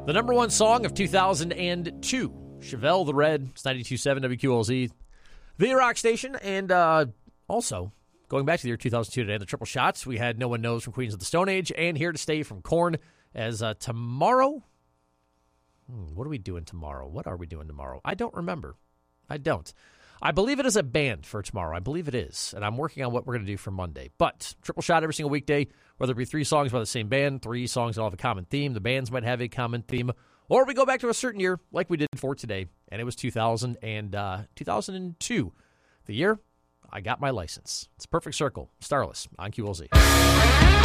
The number one song of 2002, Chevelle the Red, it's 92.7 WQLZ, the rock station, and also, going back to the year 2002 today, the triple shots, we had No One Knows from Queens of the Stone Age, and Here to Stay from Korn, as tomorrow, what are we doing tomorrow? What are we doing tomorrow? I don't remember. I don't. I believe it is a band for tomorrow. I believe it is, and I'm working on what we're going to do for Monday. But triple shot every single weekday, whether it be 3 songs by the same band, 3 songs that all have a common theme. The bands might have a common theme, or we go back to a certain year like we did for today, and it was 2002, the year I got my license. It's a perfect circle. Starless on QLZ.